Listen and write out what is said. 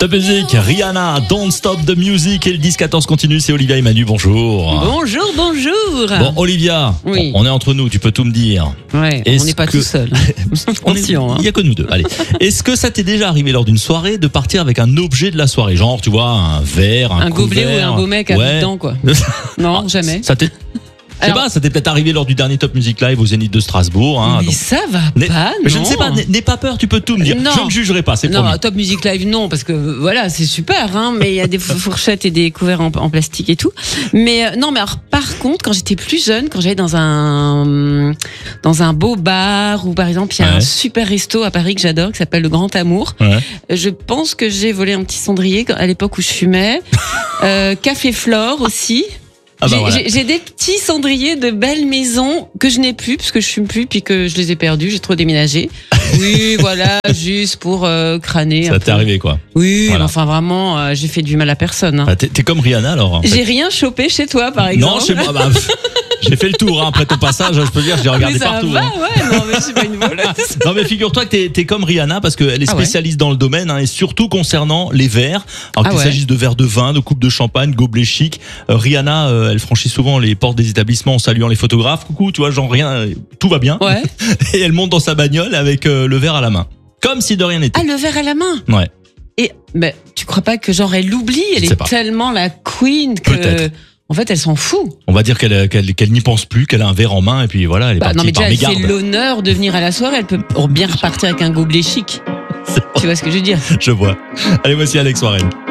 Top musique, Rihanna, Don't Stop the Music et le 10-14 continue, c'est Olivia et Manu, bonjour. Bonjour. Bon, Olivia, Oui. on est entre nous, tu peux tout me dire. Ouais, Est-ce on n'est pas que- tout seul. Attention, hein. Il y a que nous deux, allez. Est-ce que ça t'est déjà arrivé lors d'une soirée de partir avec un objet de la soirée, genre, tu vois, un verre, Un gobelet couvert, ou un beau mec à ouais. dedans, quoi. Non, jamais. Ça t'est... Je sais Alors- pas, ça t'est peut-être arrivé lors du dernier Top Music Live au Zénith de Strasbourg. Hein, Mais donc- ça va Mais- pas, mais non. je ne sais pas, n'aie pas peur, tu peux tout me dire. Non. Je ne jugerai pas, c'est Non, promis. Top Music Live, non, parce que voilà, c'est super, hein, mais il y a des fourchettes et des couverts en plastique et tout. Mais non, mais alors, par contre, quand j'étais plus jeune, quand j'allais dans un beau bar ou par exemple, il y a Ouais. un super resto à Paris que j'adore qui s'appelle le Grand Amour. Ouais. Je pense que j'ai volé un petit cendrier à l'époque où je fumais. Café Flore aussi. Ah bah voilà. J'ai des petits cendriers de belles maisons que je n'ai plus puisque je fume plus puis que je les ai perdus, j'ai trop déménagé. Oui, voilà, juste pour crâner. Ça un t'est peu. arrivé quoi. Oui, Voilà. mais enfin vraiment, j'ai fait du mal à personne. Hein. Ah, t'es comme Rihanna alors. En fait. J'ai rien chopé chez toi, par exemple. Non, chez moi, bah, j'ai fait le tour hein, après ton passage, je peux dire, j'ai regardé Mais ça partout. va, hein. ouais, non, mais je suis pas une voleuse. Non mais figure-toi que t'es comme Rihanna parce qu'elle est Ah ouais. spécialiste dans le domaine hein, et surtout concernant les verres. Alors Ah qu'il ouais. s'agisse de verres de vin, de coupes de champagne, gobelets chic. Rihanna, elle franchit souvent les portes des établissements en saluant les photographes. Coucou, tu vois, genre rien, tout va bien. Ouais. Et elle monte dans sa bagnole avec le verre à la main. Comme si de rien n'était. Ah, le verre à la main. Ouais. Et ben, tu crois pas que genre elle l'oublie, elle Je sais est pas. tellement la queen que Peut-être. en fait elle s'en fout. On va dire qu'elle n'y pense plus, qu'elle a un verre en main et puis voilà, elle est Bah, partie non mais par déjà elle fait mégarde. l'honneur de venir à la soirée, elle peut bien repartir avec un gobelet chic. C'est Tu vois ce que je veux dire? Je vois. Allez, voici Alex Warren.